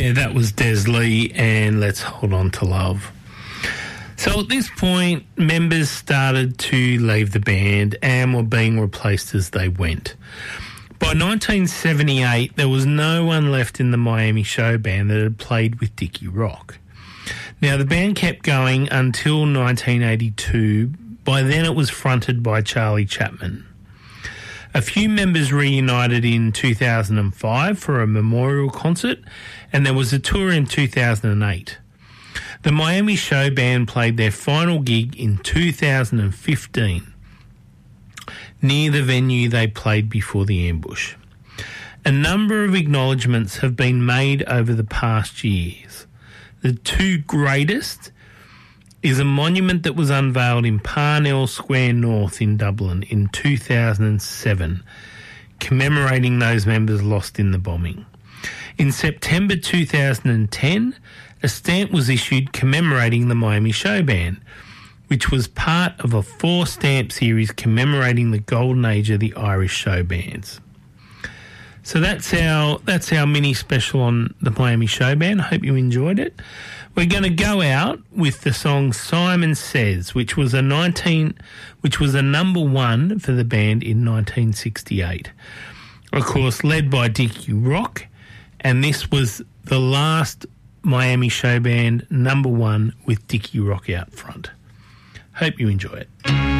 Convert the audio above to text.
Yeah, that was Des Lee and Let's Hold On to Love. So at this point, members started to leave the band and were being replaced as they went. By 1978, there was no one left in the Miami Show Band that had played with Dickie Rock. Now, the band kept going until 1982. By then, it was fronted by Charlie Chapman. A few members reunited in 2005 for a memorial concert, and there was a tour in 2008. The Miami Show Band played their final gig in 2015, near the venue they played before the ambush. A number of acknowledgements have been made over the past years. The two greatest is a monument that was unveiled in Parnell Square North in Dublin in 2007, commemorating those members lost in the bombing. In September 2010, a stamp was issued commemorating the Miami Show Band, which was part of a 4-stamp series commemorating the golden age of the Irish show bands. So that's our mini special on the Miami Show Band. I hope you enjoyed it. We're going to go out with the song Simon Says, which was a number one for the band in 1968. Of course, led by Dickie Rock, and this was the last Miami Show Band number one with Dickie Rock out front. Hope you enjoy it.